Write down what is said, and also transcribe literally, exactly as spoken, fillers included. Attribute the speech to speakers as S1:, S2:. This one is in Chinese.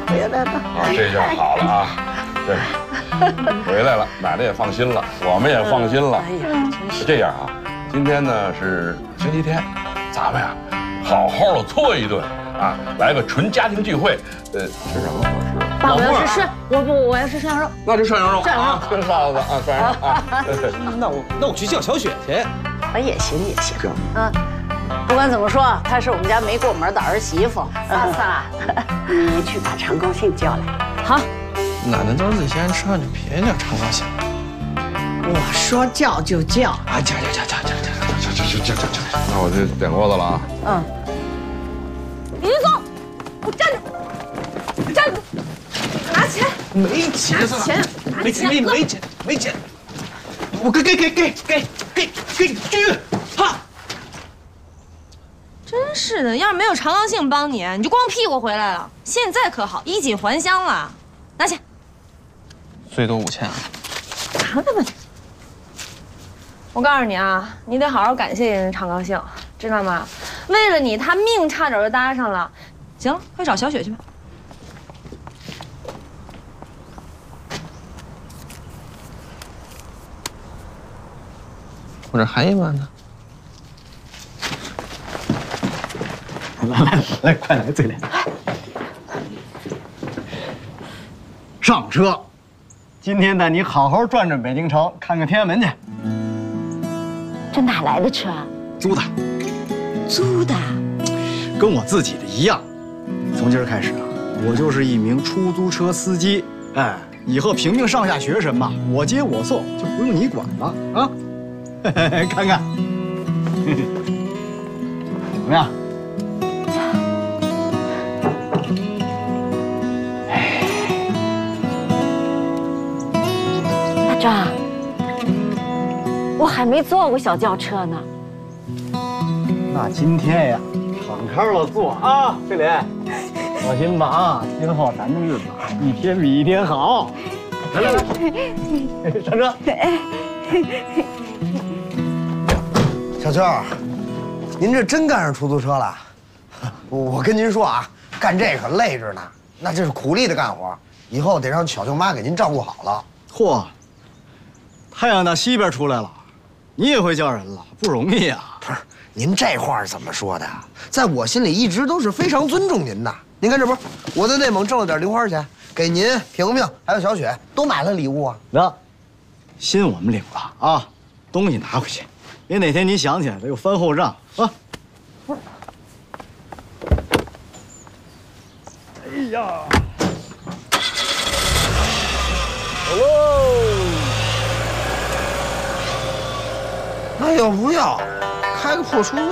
S1: 回来了。
S2: 啊，这下好了啊，对，回来了，奶奶也放心了，我们也放心了。
S1: 哎呀，真是。
S2: 这样啊，今天呢是星期天，咱们呀好好的搓一顿啊，来个纯家庭聚会。呃，吃什么合适？
S3: 爸，我要吃涮，我不，我要吃涮羊肉。
S2: 那就涮羊肉，
S3: 涮羊肉，
S2: 跟臊子啊，涮羊肉啊。
S4: 那我那我去叫小雪去。
S1: 啊，也行也行。
S3: 嗯，不管怎么说，她是我们家没过门的儿媳妇。
S1: 萨萨，你去把常高兴叫来。
S3: 好。
S4: 奶奶都是自己先吃饭，就别叫常高兴。
S1: 我说叫就叫
S4: 啊，叫叫叫叫叫
S2: 叫叫叫叫叫！那我就点锅子了啊。
S3: 嗯。别动，我站着，站住，拿钱。
S4: 没钱，
S3: 钱，
S4: 没钱，没没钱，没钱。我给给给给给给给去，哈！
S5: 真是的，要是没有常高兴帮你，你就光屁股回来了。现在可好，衣锦还乡了。拿钱。
S4: 最多五千啊。
S5: 拿吧吧。我告诉你啊，你得好好感谢人常高兴，知道吗？为了你，他命差点就搭上了。行了，快找小雪去吧。
S4: 我这还一碗呢。
S6: 来来来，快来，嘴脸。上车，今天带你好好转转北京城，看看天安门去。
S3: 这哪来的车？
S6: 租的，
S1: 租的，
S6: 跟我自己的一样。从今儿开始啊，我就是一名出租车司机。哎，以后平平上下学什么，我接我送，就不用你管了啊。看看，怎么样？
S3: 大壮，我还没坐过小轿车呢。
S6: 那今天呀，敞开了坐啊，翠莲，放心吧啊，今后咱的日子一天比一天好。来来来，上车。
S7: 小秋，您这真干上出租车了？我我跟您说啊，干这可累着呢，那这是苦力的干活，以后得让小舅妈给您照顾好了。
S6: 嚯，太阳打西边出来了，你也会叫人了，不容易啊！
S7: 不是，您这话是怎么说的？在我心里一直都是非常尊重您的。您看这不是，我在内蒙挣了点零花钱，给您、平平还有小雪都买了礼物啊。
S6: 那，心我们领了啊，东西拿回去。别哪天你想起来了又翻后账啊！哎呀，走喽！
S7: 那要不要开个破出租